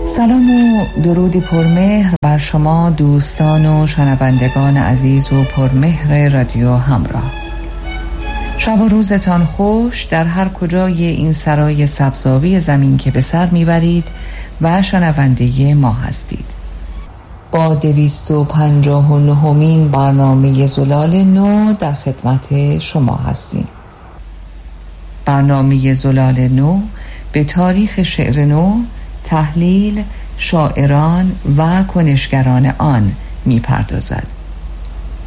سلام و درودی پرمهر بر شما دوستان و شنوندگان عزیز و پرمهر رادیو همراه. شب و روزتان خوش در هر کجای این سرای سبزاوی زمین که به سر میبرید و شنونده ما هستید. با 259مین برنامه زلال نو در خدمت شما هستیم. برنامه زلال نو به تاریخ شعر نو، تحلیل، شاعران و کنشگران آن می‌پردازد.